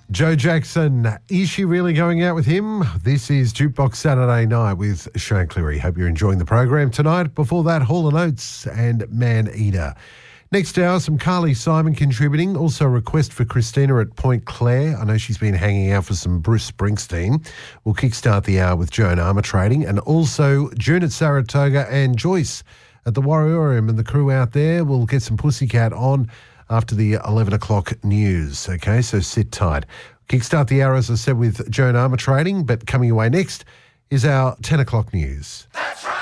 Joe Jackson, is she really going out with him? This is Jukebox Saturday Night with Shane Cleary. Hope you're enjoying the program tonight. Before that, Hall & Oates and Man Eater. Next hour, some Carly Simon contributing. Also a request for Christina at Point Clare. I know she's been hanging out for some Bruce Springsteen. We'll kickstart the hour with Joan Armour Trading. And also June at Saratoga and Joyce at the Warriorium and the crew out there. We'll get some Pussycat on after the 11 o'clock news. Okay, so sit tight. Kickstart the hour, as I said, with Joan Armour Trading, but coming away next is our 10 o'clock news. That's right.